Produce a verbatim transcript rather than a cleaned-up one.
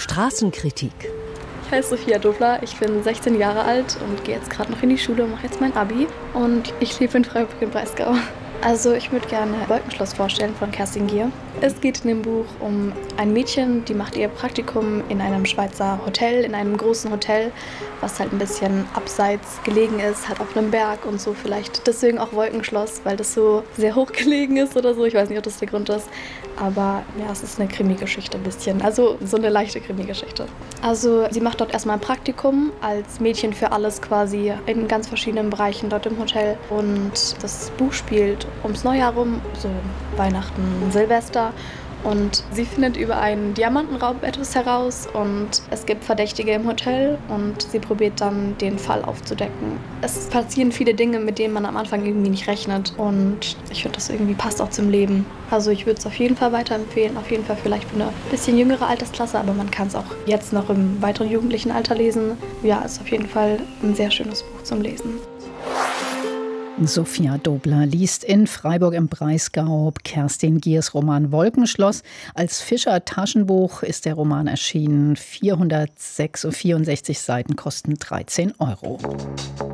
Straßenkritik. Ich heiße Sophia Dobler, ich bin sechzehn Jahre alt und gehe jetzt gerade noch in die Schule und mache jetzt mein Abi. Und ich lebe in Freiburg im Breisgau. Also ich würde gerne Wolkenschloss vorstellen von Kerstin Gier. Es geht in dem Buch um ein Mädchen, die macht ihr Praktikum in einem Schweizer Hotel, in einem großen Hotel, was halt ein bisschen abseits gelegen ist, halt auf einem Berg und so, vielleicht deswegen auch Wolkenschloss, weil das so sehr hoch gelegen ist oder so. Ich weiß nicht, ob das der Grund ist, aber ja, es ist eine Krimi-Geschichte ein bisschen, also so eine leichte Krimi-Geschichte. Also sie macht dort erstmal ein Praktikum als Mädchen für alles quasi in ganz verschiedenen Bereichen dort im Hotel und das Buch spielt ums Neujahr rum, so Weihnachten, Silvester. Und sie findet über einen Diamantenraub etwas heraus und es gibt Verdächtige im Hotel und sie probiert dann, den Fall aufzudecken. Es passieren viele Dinge, mit denen man am Anfang irgendwie nicht rechnet und ich finde, das irgendwie passt auch zum Leben. Also ich würde es auf jeden Fall weiterempfehlen, auf jeden Fall vielleicht für eine bisschen jüngere Altersklasse, aber man kann es auch jetzt noch im weiteren jugendlichen Alter lesen. Ja, ist auf jeden Fall ein sehr schönes Buch zum Lesen. Sophia Dobler liest in Freiburg im Breisgau Kerstin Giers Roman Wolkenschloss. Als Fischer-Taschenbuch ist der Roman erschienen. vierhundertvierundsechzig Seiten kosten dreizehn Euro.